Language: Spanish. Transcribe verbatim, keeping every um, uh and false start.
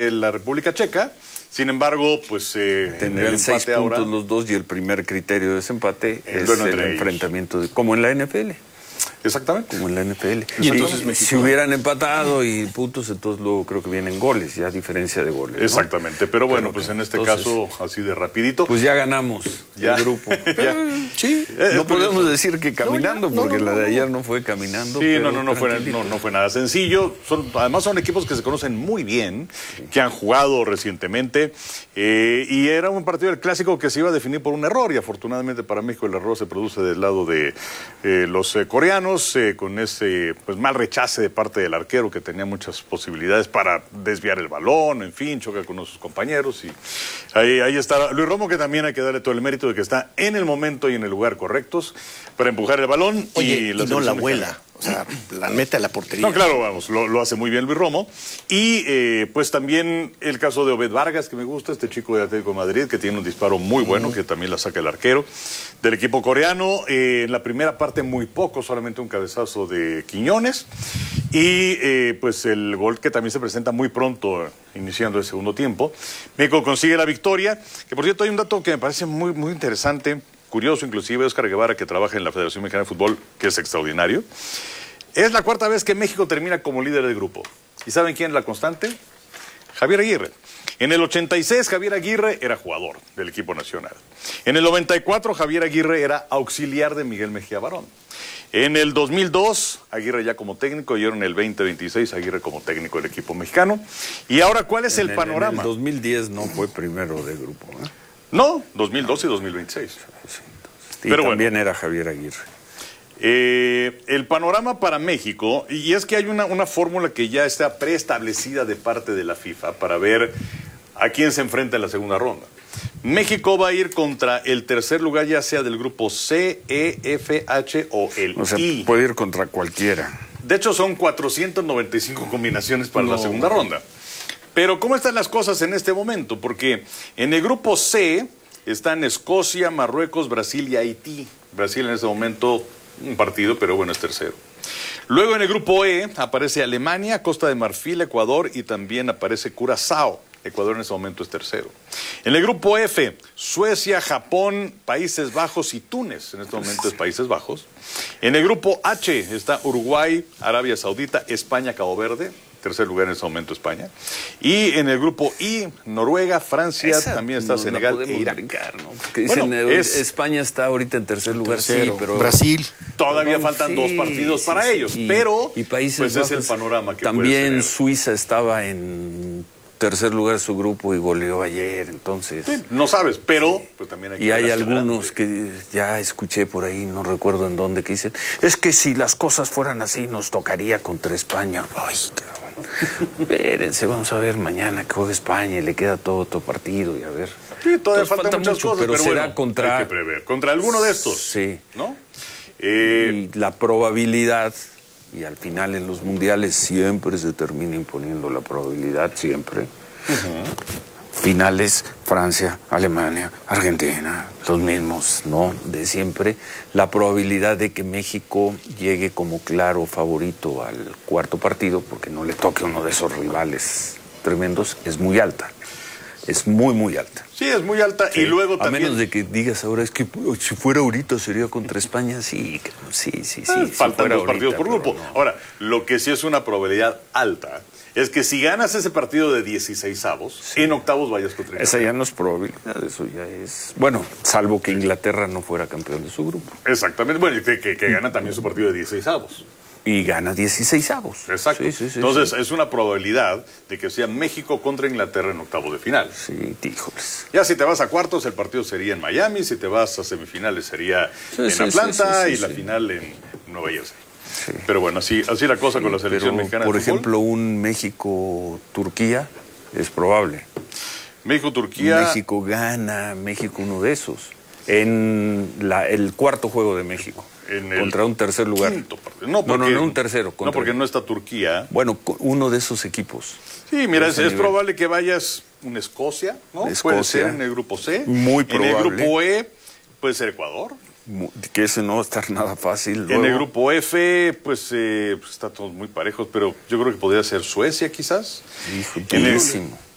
eh, la República Checa. Sin embargo, pues eh, tendrían seis puntos ahora, los dos, y el primer criterio de desempate es el enfrentamiento, de, como en la N F L. Exactamente. Como en la N F L. Y entonces si, México... si hubieran empatado y puntos, entonces luego creo que vienen goles, ya diferencia de goles, ¿no? Exactamente, pero bueno, pero, pues en este entonces, caso, así de rapidito. Pues ya ganamos ya. el grupo. ya. Sí, eh, no podemos eso. decir que caminando, no, no, porque no, no, la de ayer no fue caminando. Sí, no, no, no fue, no, no fue nada sencillo. Son, además son equipos que se conocen muy bien, que han jugado recientemente, eh, y era un partido del clásico que se iba a definir por un error, y afortunadamente para México el error se produce del lado de eh, los eh, coreanos, eh, con ese pues mal rechace de parte del arquero, que tenía muchas posibilidades para desviar el balón, en fin, choca con sus compañeros, y ahí, ahí está Luis Romo, que también hay que darle todo el mérito de que está en el momento y en el lugar correctos para empujar el balón. Oye, y, y no la vuela, o sea, la mete a la portería. No, claro, vamos, lo, lo hace muy bien Luis Romo. Y eh, pues también el caso de Obed Vargas, que me gusta, este chico de Atlético de Madrid, que tiene un disparo muy bueno, uh-huh. que también la saca el arquero del equipo coreano. Eh, en la primera parte muy poco, solamente un cabezazo de Quiñones. Y eh, pues el gol que también se presenta muy pronto, iniciando el segundo tiempo. México consigue la victoria, que por cierto hay un dato que me parece muy, muy interesante, curioso inclusive, Oscar Guevara, que trabaja en la Federación Mexicana de Fútbol, que es extraordinario. Es la cuarta vez que México termina como líder del grupo. ¿Y saben quién es la constante? Javier Aguirre. En el ochenta y seis, Javier Aguirre era jugador del equipo nacional. En el noventa y cuatro, Javier Aguirre era auxiliar de Miguel Mejía Barón. En el dos mil dos, Aguirre ya como técnico, y ahora en el veinte veintiséis, Aguirre como técnico del equipo mexicano. Y ahora, ¿cuál es el, el panorama? En el dos mil diez no fue primero de grupo, ¿eh? No, dos mil doce y dos mil veintiséis. Sí, y Pero también bueno, era Javier Aguirre. Eh, el panorama para México, y es que hay una, una fórmula que ya está preestablecida de parte de la FIFA para ver a quién se enfrenta en la segunda ronda. México va a ir contra el tercer lugar, ya sea del grupo C, E, F, H o el o sea, I. Puede ir contra cualquiera. De hecho, son cuatrocientas noventa y cinco combinaciones para no. la segunda ronda. Pero, ¿cómo están las cosas en este momento? Porque en el grupo C están Escocia, Marruecos, Brasil y Haití. Brasil en este momento un partido, pero bueno, es tercero. Luego en el grupo E aparece Alemania, Costa de Marfil, Ecuador y también aparece Curazao. Ecuador en ese momento es tercero. En el grupo F, Suecia, Japón, Países Bajos y Túnez. En este momento es Países Bajos. En el grupo H está Uruguay, Arabia Saudita, España, Cabo Verde. Tercer lugar en ese momento España. Y en el grupo I, Noruega, Francia, Esa también está no, Senegal no e Irak. Brincar, ¿no? Porque dicen, bueno, es, España está ahorita en tercer lugar, tercero, sí, pero Brasil. Todavía no, faltan sí, dos partidos sí, para sí, ellos, y, pero y Países pues Bajos, es el panorama que también puede Suiza estaba en tercer lugar de su grupo y goleó ayer, entonces... Sí, no sabes, pero pues también hay que... Y hay algunos que ya escuché por ahí, no recuerdo en dónde, que dicen, es que si las cosas fueran así, nos tocaría contra España. Ay, cabrón. Espérense, vamos a ver mañana que juega España y le queda todo otro partido y a ver. Sí, todavía faltan falta muchas mucho, cosas, pero, pero será bueno, contra... hay que prever. Contra alguno de estos. Sí. ¿No? Eh... Y la probabilidad... Y al final en los mundiales siempre se termina imponiendo la probabilidad, siempre. Uh-huh. Finales, Francia, Alemania, Argentina, los mismos, ¿no? De siempre. La probabilidad de que México llegue como claro favorito al cuarto partido, porque no le toque uno de esos rivales tremendos, es muy alta. Es muy, muy alta. Sí, es muy alta. Sí. Y luego también... A menos de que digas ahora, es que si fuera ahorita sería contra España, sí, sí, sí, sí. Eh, si faltan dos ahorita, partidos por grupo. No. Ahora, lo que sí es una probabilidad alta es que si ganas ese partido de dieciseisavos, sí. en octavos vayas contra Inglaterra. Esa ya no es probabilidad, eso ya es... Bueno, salvo que Inglaterra no fuera campeón de su grupo. Exactamente. Bueno, que, que, que gana también su partido de dieciseisavos. Y gana dieciseisavos. Exacto. Sí, sí, sí, Entonces, sí. es una probabilidad de que sea México contra Inglaterra en octavos de final. Sí, híjoles. Ya si te vas a cuartos, el partido sería en Miami. Si te vas a semifinales, sería sí, en sí, Atlanta. Sí, sí, sí, y la sí. final en Nueva Jersey. Sí. Pero bueno, así, así la cosa sí, con la selección pero, mexicana por de fútbol. ejemplo, un México-Turquía es probable. México-Turquía... México gana, México uno de esos. En la, el cuarto juego de México. En el contra un tercer lugar. Quinto, no, porque, no, no, no un tercero. No, porque no está Turquía. Bueno, uno de esos equipos. Sí, mira, es, es probable que vayas una Escocia, ¿no? Escocia. Puede ser en el grupo C. Muy probable. En el grupo E puede ser Ecuador. Que ese no va a estar nada fácil. Luego. En el grupo F, pues, eh, pues está todos muy parejos, pero yo creo que podría ser Suecia, quizás. Hijo, en el,